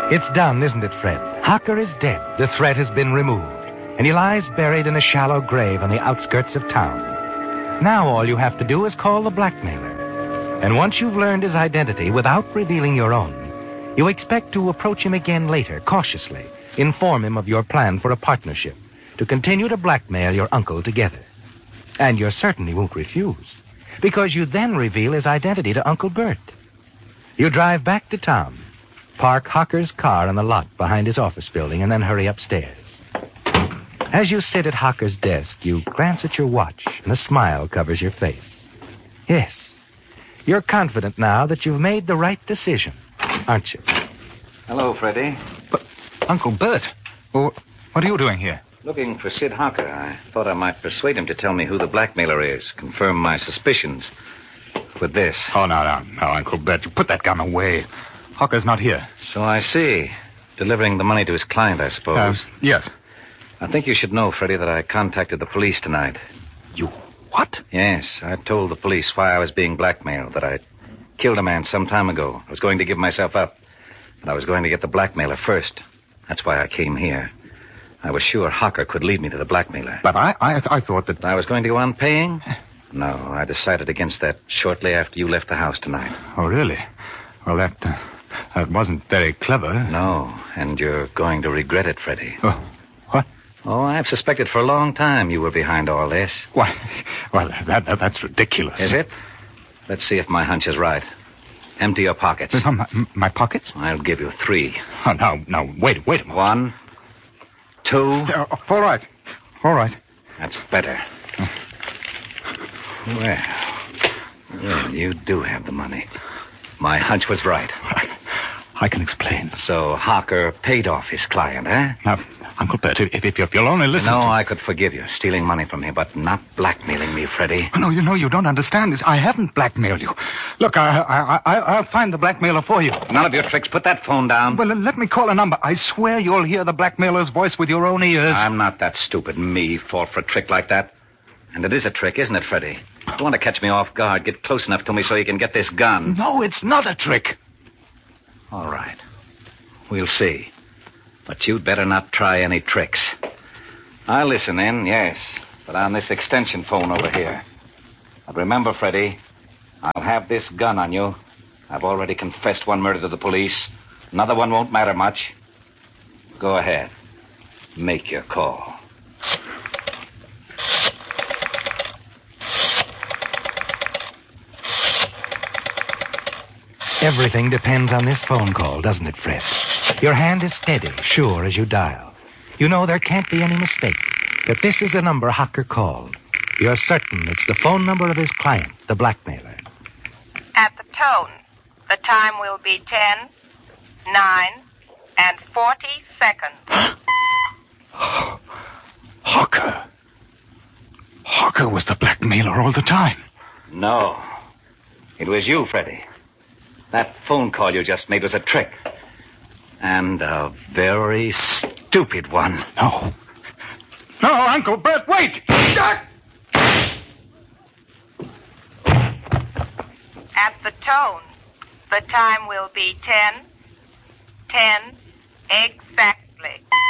It's done, isn't it, Fred? Hocker is dead. The threat has been removed. And he lies buried in a shallow grave on the outskirts of town. Now all you have to do is call the blackmailer. And once you've learned his identity without revealing your own, you expect to approach him again later, cautiously. Inform him of your plan for a partnership to continue to blackmail your uncle together. And you're certain he won't refuse, because you then reveal his identity to Uncle Bert. You drive back to town, park Hocker's car in the lot behind his office building, and then hurry upstairs. As you sit at Hocker's desk, you glance at your watch, and a smile covers your face. Yes, you're confident now that you've made the right decision, aren't you? Hello, Freddie. But, Uncle Bert, what are you doing here? Looking for Sid Hocker. I thought I might persuade him to tell me who the blackmailer is, confirm my suspicions. With this. Oh, no, Uncle Bert. You put that gun away. Hocker's not here. So I see. Delivering the money to his client, I suppose. Yes. I think you should know, Freddie, that I contacted the police tonight. You what? Yes, I told the police why I was being blackmailed, that I killed a man some time ago. I was going to give myself up, but I was going to get the blackmailer first. That's why I came here. I was sure Hocker could lead me to the blackmailer. But I thought that... I was going to go on paying? No, I decided against that shortly after you left the house tonight. Oh, really? Well, that wasn't very clever. No, and you're going to regret it, Freddie. Oh, what? Oh, I've suspected for a long time you were behind all this. Why? Well, that's ridiculous. Is it? Let's see if my hunch is right. Empty your pockets. My pockets? I'll give you 3. Oh, no, wait a minute. 1, 2. All right. That's better. Well, you do have the money. My hunch was right. I can explain. So Hocker paid off his client, eh? Now, Uncle Bert, if you'll only listen No, I could forgive you, stealing money from me, but not blackmailing me, Freddie. No, you don't understand this. I haven't blackmailed you. Look, I'll find the blackmailer for you. None of your tricks. Put that phone down. Well, let me call a number. I swear you'll hear the blackmailer's voice with your own ears. I'm not that stupid. Me fall for a trick like that. And it is a trick, isn't it, Freddie? You want to catch me off guard. Get close enough to me so you can get this gun. No, it's not a trick. All right. We'll see. But you'd better not try any tricks. I'll listen in, yes, but on this extension phone over here. But remember, Freddie, I'll have this gun on you. I've already confessed one murder to the police. Another one won't matter much. Go ahead. Make your call. Everything depends on this phone call, doesn't it, Fred? Your hand is steady, sure, as you dial. You know there can't be any mistake, that this is the number Hocker called. You're certain it's the phone number of his client, the blackmailer. At the tone, the time will be 10, 9, and 40 seconds. Hocker. Hocker was the blackmailer all the time. No. It was you, Freddie. That phone call you just made was a trick. And a very stupid one. No, Uncle Bert, wait! At the tone, the time will be 10, exactly.